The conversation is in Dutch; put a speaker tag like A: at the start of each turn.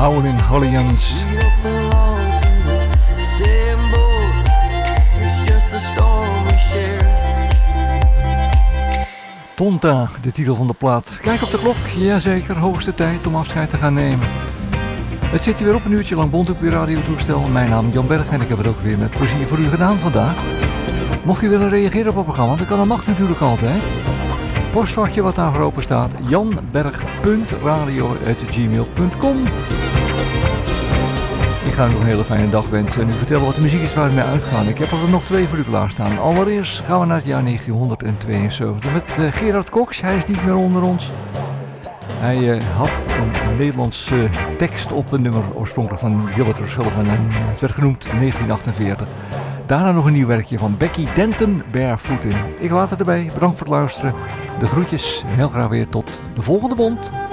A: Howling Hollians. Tonta, de titel van de plaat. Kijk op de klok, jazeker, hoogste tijd om afscheid te gaan nemen. Het zit hier weer op, een uurtje lang bont op uw radiotoestel. Mijn naam is Jan Berg en ik heb het ook weer met plezier voor u gedaan vandaag. Mocht u willen reageren op het programma, dan kan dat mag natuurlijk altijd. Postvakje wat daar voor open staat, janberg.radio@gmail.com. Ik ga u nog een hele fijne dag wensen en u vertellen wat de muziek is waar we mee uitgaan. Ik heb er nog 2 voor u klaarstaan. Allereerst gaan we naar het jaar 1972 met Gerard Cox. Hij is niet meer onder ons. Hij had een Nederlandse tekst op een nummer oorspronkelijk van Gilbert O'Sullivan en het werd genoemd 1948. Daarna nog een nieuw werkje van Becky Denton, Barefoot in. Ik laat het erbij, bedankt voor het luisteren. De groetjes en heel graag weer tot de volgende bond.